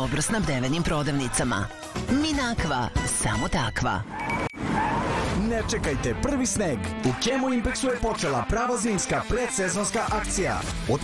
dobro snabdevenim prodavnicama. Minakva, samo takva. Ne čekajte prvi sneg. U Chemo Impexu je počela prava zimska predsezonska akcija. Od